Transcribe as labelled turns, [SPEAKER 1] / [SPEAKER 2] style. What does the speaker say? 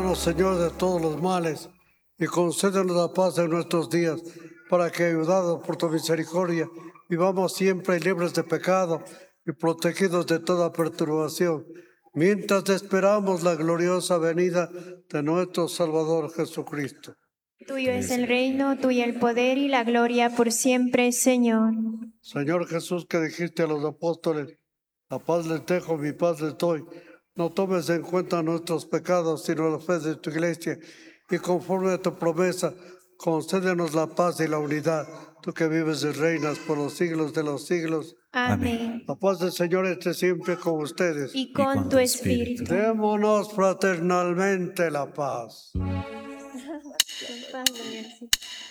[SPEAKER 1] líbranos, Señor, de todos los males, y concédenos la paz en nuestros días, para que, ayudados por tu misericordia, vivamos siempre libres de pecado y protegidos de toda perturbación, mientras esperamos la gloriosa venida de nuestro Salvador Jesucristo.
[SPEAKER 2] Tuyo es el reino, tuyo el poder y la gloria por siempre, Señor.
[SPEAKER 1] Señor Jesús, que dijiste a los apóstoles, la paz les dejo, mi paz les doy. No tomes en cuenta nuestros pecados, sino la fe de tu iglesia. Y conforme a tu promesa, concédenos la paz y la unidad. Tú que vives y reinas por los siglos de los siglos.
[SPEAKER 2] Amén.
[SPEAKER 1] La paz del Señor esté siempre con ustedes.
[SPEAKER 2] Y con tu espíritu.
[SPEAKER 1] Démonos fraternalmente la paz.